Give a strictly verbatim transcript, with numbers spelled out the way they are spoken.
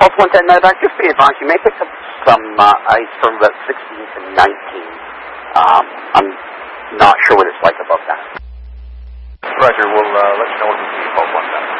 also want to know that, just be advised, you may pick up some uh, ice from about sixteen to nineteen. Um, I'm not sure what it's like above that. Roger, we'll uh, let you know when we see you both one time.